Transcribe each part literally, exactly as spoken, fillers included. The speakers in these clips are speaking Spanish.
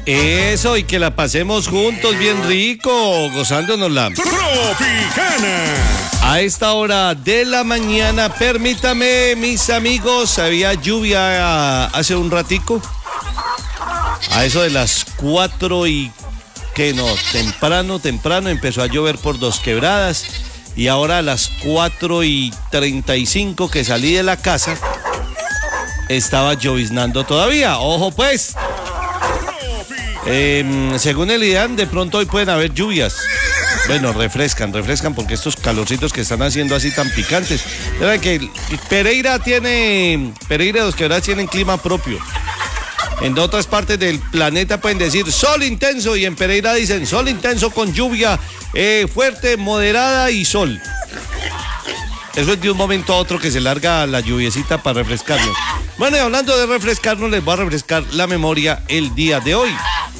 Eso, y que la pasemos juntos bien rico, gozándonosla. Tropicana. A esta hora de la mañana, permítame, mis amigos, había lluvia hace un ratico. A eso de las cuatro y que no, temprano, temprano empezó a llover por Dos Quebradas. Y ahora a las cuatro y treinta y cinco que salí de la casa, estaba lloviznando todavía. Ojo pues. Eh, según el IDAN, de pronto hoy pueden haber lluvias. Bueno, refrescan, refrescan porque estos calorcitos que están haciendo así tan picantes. Verán que Pereira tiene, Pereira y Dos Quebradas tienen clima propio. En otras partes del planeta pueden decir sol intenso y en Pereira dicen sol intenso con lluvia eh, fuerte, moderada y sol. Eso es de un momento a otro que se larga la lluviecita para refrescarnos. Bueno, y hablando de refrescarnos, les voy a refrescar la memoria el día de hoy.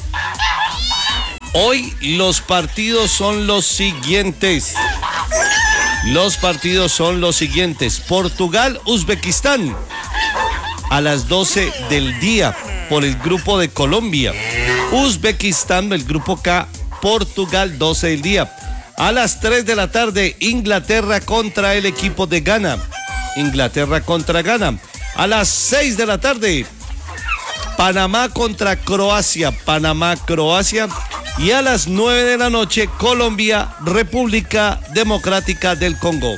Hoy los partidos son los siguientes. Los partidos son los siguientes. Portugal, Uzbekistán. A las doce del día por el grupo de Colombia. Uzbekistán, el grupo K. Portugal, doce del día. A las tres de la tarde, Inglaterra contra el equipo de Ghana. Inglaterra contra Ghana. A las seis de la tarde, Panamá contra Croacia. Panamá, Croacia. Y a las nueve de la noche, Colombia, República Democrática del Congo.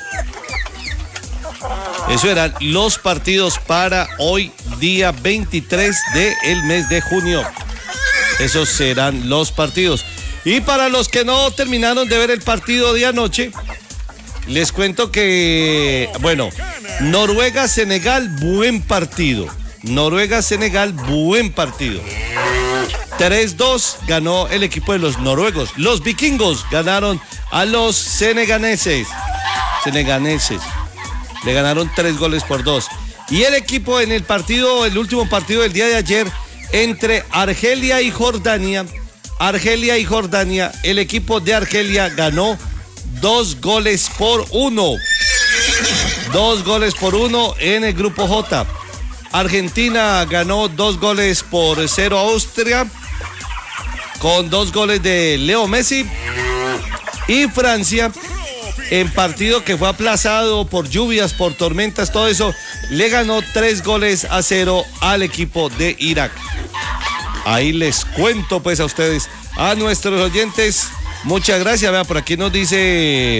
Eso eran los partidos para hoy, día veintitrés del mes de junio. Esos serán los partidos. Y para los que no terminaron de ver el partido de anoche, les cuento que, bueno, Noruega-Senegal, buen partido. Noruega-Senegal, buen partido. tres dos ganó el equipo de los noruegos. Los vikingos ganaron a los senegaleses. Senegaleses. Le ganaron tres goles por dos. Y el equipo en el partido, el último partido del día de ayer, entre Argelia y Jordania. Argelia y Jordania, el equipo de Argelia ganó dos goles por uno. Dos goles por uno en el grupo J. Argentina ganó dos goles por cero a Austria, con dos goles de Leo Messi. Y Francia, en partido que fue aplazado por lluvias, por tormentas, todo eso, le ganó tres goles a cero al equipo de Irak. Ahí les cuento pues a ustedes, a nuestros oyentes, muchas gracias. Vea, por aquí nos dice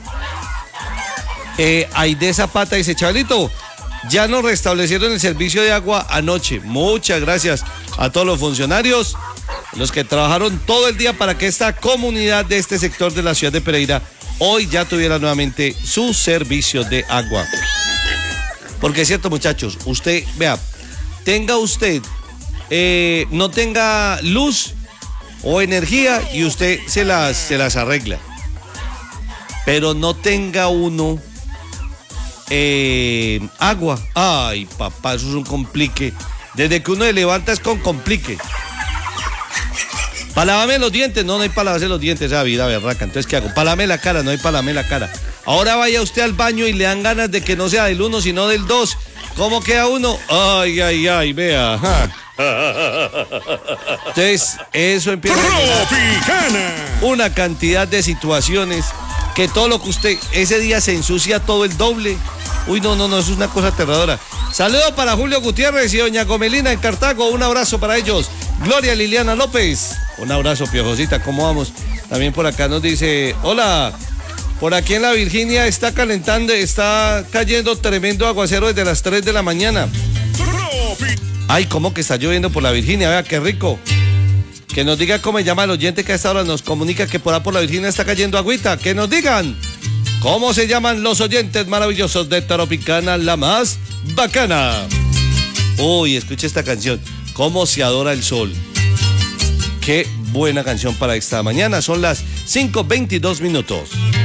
eh, Aide Zapata, dice, Chavalito, ya nos restablecieron el servicio de agua anoche. Muchas gracias a todos los funcionarios, los que trabajaron todo el día para que esta comunidad de este sector de la ciudad de Pereira hoy ya tuviera nuevamente su servicio de agua. Porque es cierto, muchachos, usted, vea, tenga usted, eh, no tenga luz o energía y usted se las, se las arregla. Pero no tenga uno eh, agua. Ay, papá, eso es un complique. Desde que uno se levanta es con complique. Para lavarme los dientes, no, no hay para lavarse los dientes, esa vida berraca. Entonces, ¿qué hago? Para lavarme la cara, no hay para lavarme la cara. Ahora vaya usted al baño y le dan ganas de que no sea del uno, sino del dos. ¿Cómo queda uno? Ay, ay, ay, vea. Ajá. Entonces, eso empieza a una cantidad de situaciones que todo lo que usted, ese día se ensucia todo el doble. Uy, no, no, no, eso es una cosa aterradora. Saludos para Julio Gutiérrez y doña Gomelina en Cartago, un abrazo para ellos. Gloria Liliana López, un abrazo, Piojosita, ¿cómo vamos? También por acá nos dice, hola, por aquí en la Virginia está calentando, está cayendo tremendo aguacero desde las tres de la mañana. Ay, ¿cómo que está lloviendo por la Virginia? Vea, qué rico. Que nos diga cómo se llama el oyente que a esta hora nos comunica que por ahí por la Virginia está cayendo agüita. Que nos digan cómo se llaman los oyentes maravillosos de Tropicana, la más bacana. Uy, escuche esta canción. Cómo se adora el sol. Qué buena canción para esta mañana. Son las cinco veintidós minutos.